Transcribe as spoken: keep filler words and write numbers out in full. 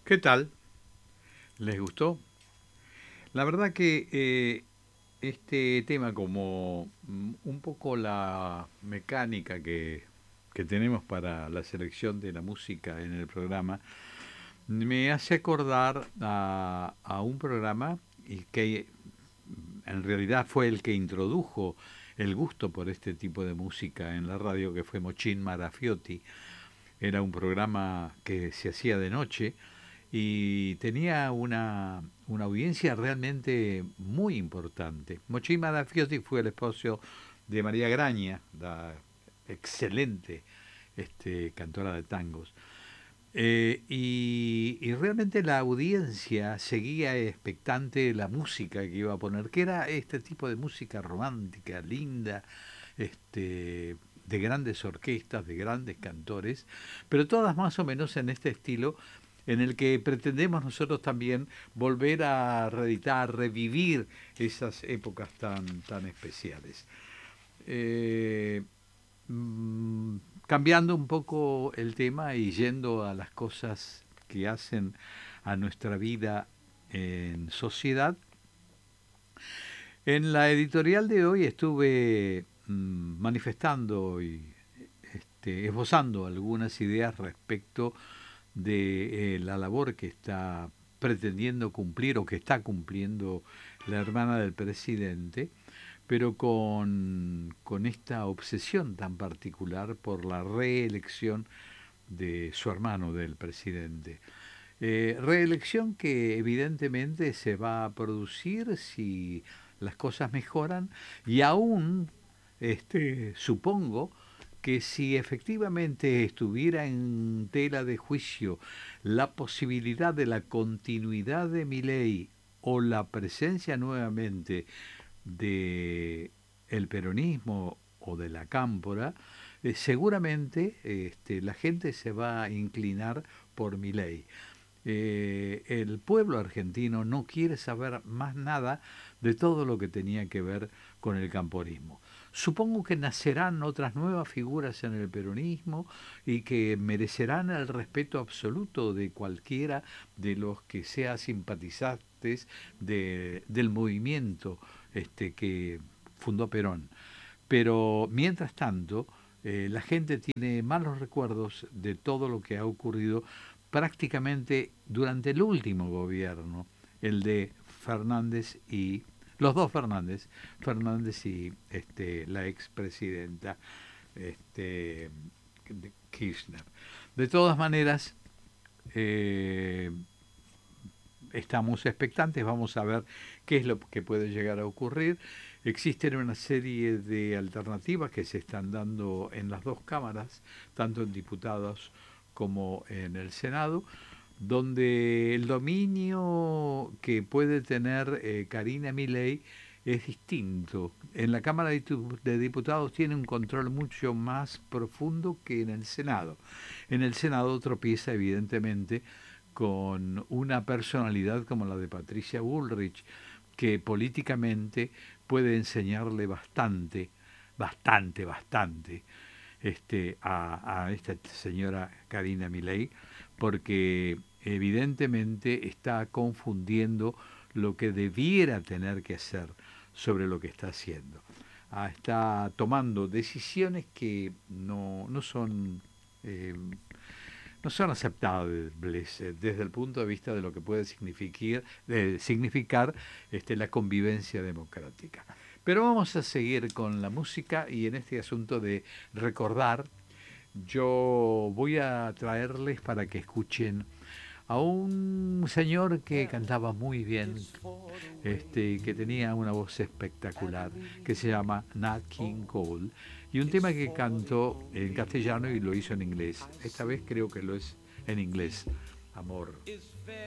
¿Qué tal? ¿Les gustó? La verdad que eh, este tema, como mm, un poco la mecánica que, que tenemos para la selección de la música en el programa, me hace acordar a, a un programa y que en realidad fue el que introdujo el gusto por este tipo de música en la radio, que fue Mochín Marafiotti. Era un programa que se hacía de noche y tenía una, una audiencia realmente muy importante. Mochín Marafiotti fue el esposo de María Graña, la excelente este, cantora de tangos. Eh, y, y realmente la audiencia seguía expectante la música que iba a poner, que era este tipo de música romántica, linda, este, de grandes orquestas, de grandes cantores, pero todas más o menos en este estilo en el que pretendemos nosotros también volver a reeditar, revivir esas épocas tan, tan especiales. Eh, mm, Cambiando un poco el tema y yendo a las cosas que hacen a nuestra vida en sociedad, en la editorial de hoy estuve mm, manifestando y este, esbozando algunas ideas respecto de eh, la labor que está pretendiendo cumplir o que está cumpliendo la hermana del presidente, pero con, con esta obsesión tan particular por la reelección de su hermano del presidente. Eh, reelección que evidentemente se va a producir si las cosas mejoran y aún este, supongo que si efectivamente estuviera en tela de juicio la posibilidad de la continuidad de mi ley o la presencia nuevamente de el peronismo o de la cámpora, eh, seguramente este, la gente se va a inclinar por mi ley. Eh, el pueblo argentino no quiere saber más nada de todo lo que tenía que ver con el camporismo. Supongo que nacerán otras nuevas figuras en el peronismo y que merecerán el respeto absoluto de cualquiera de los que sea simpatizantes de, del movimiento este, que fundó Perón. Pero mientras tanto, eh, la gente tiene malos recuerdos de todo lo que ha ocurrido prácticamente durante el último gobierno, el de Fernández y los dos Fernández, Fernández y este, la expresidenta este, Kirchner. De todas maneras, eh, estamos expectantes, vamos a ver qué es lo que puede llegar a ocurrir. Existen una serie de alternativas que se están dando en las dos cámaras, tanto en diputados como en el Senado, donde el dominio que puede tener eh, Karina Milei es distinto. En la Cámara de Diputados tiene un control mucho más profundo que en el Senado. En el Senado tropieza evidentemente con una personalidad como la de Patricia Bullrich, que políticamente puede enseñarle bastante, bastante, bastante este, a, a esta señora Karina Milei, porque evidentemente está confundiendo lo que debiera tener que hacer sobre lo que está haciendo. Ah, está tomando decisiones que no, no son eh, no son aceptables eh, desde el punto de vista de lo que puede significar, de significar este, la convivencia democrática. Pero vamos a seguir con la música y en este asunto de recordar, yo voy a traerles para que escuchen a un señor que cantaba muy bien, este, que tenía una voz espectacular, que se llama Nat King Cole, y un tema que cantó en castellano y lo hizo en inglés. Esta vez creo que lo es en inglés, Amor.